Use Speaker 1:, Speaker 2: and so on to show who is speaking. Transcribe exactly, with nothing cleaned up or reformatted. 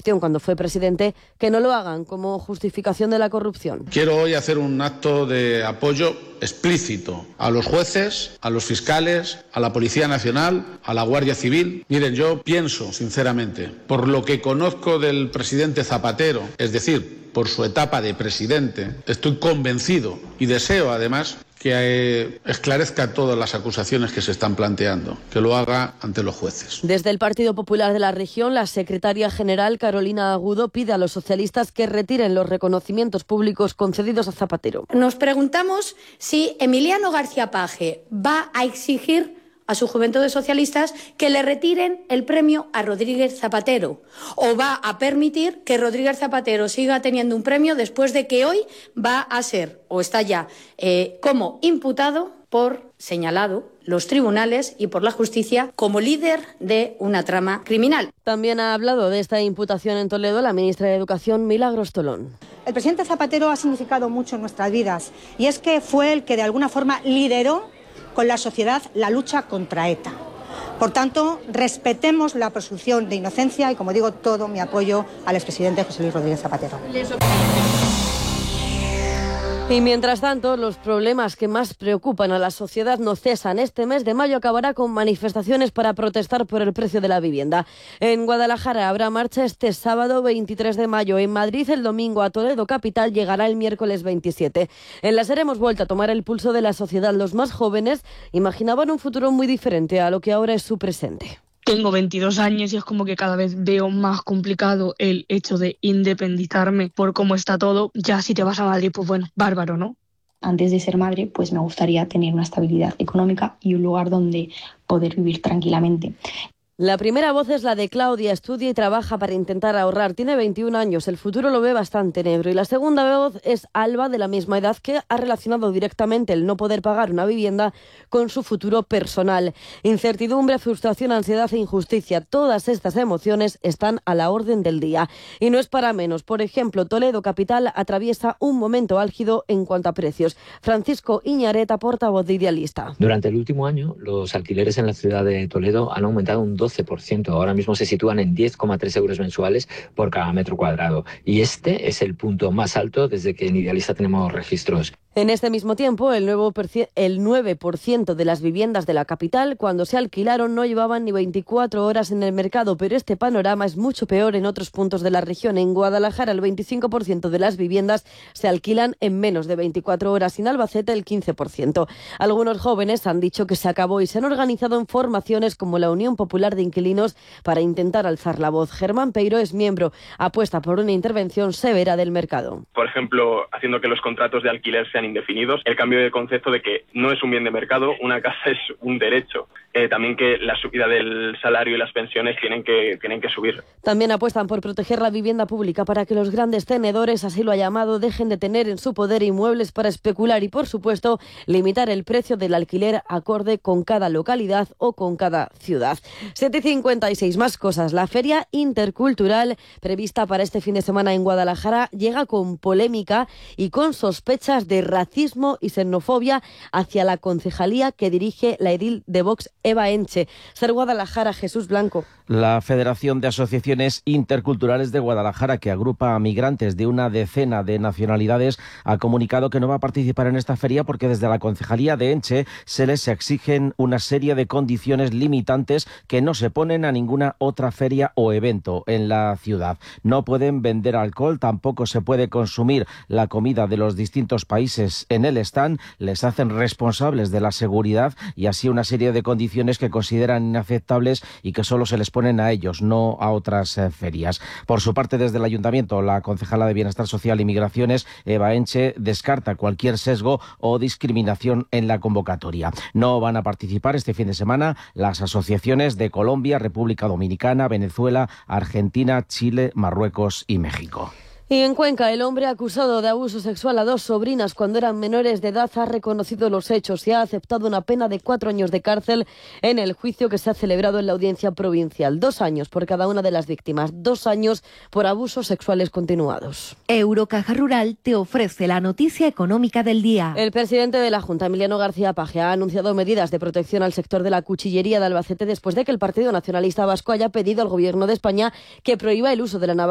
Speaker 1: gestión cuando fue presidente, que no lo hagan como justificación de la corrupción.
Speaker 2: Quiero hoy hacer un acto de apoyo explícito a los jueces, a los fiscales, a la Policía Nacional, a la Guardia Civil. Miren, yo pienso, sinceramente, por lo que conozco del presidente Zapatero, es decir, por su etapa de presidente, estoy convencido y deseo, además, que eh, esclarezca todas las acusaciones que se están planteando, que lo haga ante los jueces.
Speaker 1: Desde el Partido Popular de la región, la secretaria general Carolina Agudo pide a los socialistas que retiren los reconocimientos públicos concedidos a Zapatero.
Speaker 3: Nos preguntamos si Emiliano García Paje va a exigir a su juventud de socialistas que le retiren el premio a Rodríguez Zapatero, o va a permitir que Rodríguez Zapatero siga teniendo un premio después de que hoy va a ser, o está ya, eh, como imputado por, señalado, los tribunales y por la justicia como líder de una trama criminal.
Speaker 1: También ha hablado de esta imputación en Toledo la ministra de Educación, Milagros Tolón.
Speaker 4: El presidente Zapatero ha significado mucho en nuestras vidas, y es que fue el que de alguna forma lideró con la sociedad la lucha contra ETA. Por tanto, respetemos la presunción de inocencia y, como digo, todo mi apoyo al expresidente José Luis Rodríguez Zapatero.
Speaker 1: Y mientras tanto, los problemas que más preocupan a la sociedad no cesan. Este mes de mayo acabará con manifestaciones para protestar por el precio de la vivienda. En Guadalajara habrá marcha este sábado veintitrés de mayo. En Madrid el domingo, a Toledo capital llegará el miércoles veintisiete. En la SER hemos vuelto a tomar el pulso de la sociedad. Los más jóvenes imaginaban un futuro muy diferente a lo que ahora es su presente.
Speaker 5: Tengo veintidós años y es como que cada vez veo más complicado el hecho de independizarme por cómo está todo. Ya si te vas a Madrid, pues bueno, bárbaro, ¿no?
Speaker 6: Antes de ser madre, pues me gustaría tener una estabilidad económica y un lugar donde poder vivir tranquilamente.
Speaker 1: La primera voz es la de Claudia, estudia y trabaja para intentar ahorrar. Tiene veintiún años, el futuro lo ve bastante negro. Y la segunda voz es Alba, de la misma edad, que ha relacionado directamente el no poder pagar una vivienda con su futuro personal. Incertidumbre, frustración, ansiedad e injusticia. Todas estas emociones están a la orden del día. Y no es para menos. Por ejemplo, Toledo capital atraviesa un momento álgido en cuanto a precios. Francisco Iñareta, portavoz de Idealista.
Speaker 7: Durante el último año, los alquileres en la ciudad de Toledo han aumentado un doce por ciento. Ahora mismo se sitúan en diez coma tres euros mensuales por cada metro cuadrado. Y este es el punto más alto desde que en Idealista tenemos registros.
Speaker 1: En este mismo tiempo, el, nuevo el nueve por ciento de las viviendas de la capital, cuando se alquilaron, no llevaban ni veinticuatro horas en el mercado, pero este panorama es mucho peor en otros puntos de la región. En Guadalajara, el veinticinco por ciento de las viviendas se alquilan en menos de veinticuatro horas, y en Albacete el quince por ciento. Algunos jóvenes han dicho que se acabó y se han organizado en formaciones como la Unión Popular de Inquilinos para intentar alzar la voz. Germán Peiro es miembro, apuesta por una intervención severa del mercado.
Speaker 8: Por ejemplo, haciendo que los contratos de alquiler sean indefinidos, el cambio de concepto de que no es un bien de mercado, una casa es un derecho. Eh, también que la subida del salario y las pensiones tienen que, tienen que subir.
Speaker 1: También apuestan por proteger la vivienda pública para que los grandes tenedores, así lo ha llamado, dejen de tener en su poder inmuebles para especular y, por supuesto, limitar el precio del alquiler acorde con cada localidad o con cada ciudad. siete y cincuenta y seis, más cosas. La Feria Intercultural prevista para este fin de semana en Guadalajara llega con polémica y con sospechas de racismo y xenofobia hacia la concejalía que dirige la edil de Vox, Eva Enche. Ser Guadalajara, Jesús Blanco.
Speaker 9: La Federación de Asociaciones Interculturales de Guadalajara, que agrupa a migrantes de una decena de nacionalidades, ha comunicado que no va a participar en esta feria porque desde la concejalía de Enche se les exigen una serie de condiciones limitantes que no se ponen a ninguna otra feria o evento en la ciudad. No pueden vender alcohol, tampoco se puede consumir la comida de los distintos países en el stand, les hacen responsables de la seguridad y así una serie de condiciones que consideran inaceptables y que solo se les ponen a ellos, no a otras eh, ferias. Por su parte, desde el Ayuntamiento, la concejala de Bienestar Social y Migraciones, Eva Enche, descarta cualquier sesgo o discriminación en la convocatoria. No van a participar este fin de semana las asociaciones de Colombia, República Dominicana, Venezuela, Argentina, Chile, Marruecos y México.
Speaker 1: Y en Cuenca, el hombre acusado de abuso sexual a dos sobrinas cuando eran menores de edad ha reconocido los hechos y ha aceptado una pena de cuatro años de cárcel en el juicio que se ha celebrado en la audiencia provincial. Dos años por cada una de las víctimas, dos años por abusos sexuales continuados.
Speaker 10: Eurocaja Rural te ofrece la noticia económica del día.
Speaker 1: El presidente de la Junta, Emiliano García Paje, ha anunciado medidas de protección al sector de la cuchillería de Albacete después de que el Partido Nacionalista Vasco haya pedido al Gobierno de España que prohíba el uso de la navaja